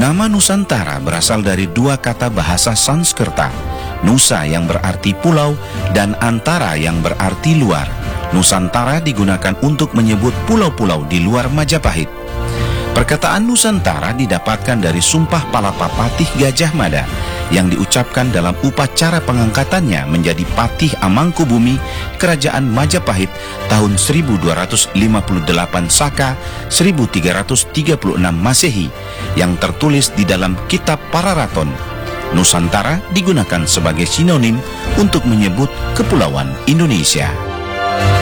Nama Nusantara berasal dari dua kata bahasa Sanskerta, Nusa yang berarti pulau dan Antara yang berarti luar. Nusantara digunakan untuk menyebut pulau-pulau di luar Majapahit. Perkataan Nusantara didapatkan dari Sumpah Palapa Patih Gajah Mada yang diucapkan dalam upacara pengangkatannya menjadi Patih Amangkubumi Kerajaan Majapahit tahun 1258 Saka 1336 Masehi yang tertulis di dalam Kitab Pararaton. Nusantara digunakan sebagai sinonim untuk menyebut kepulauan Indonesia.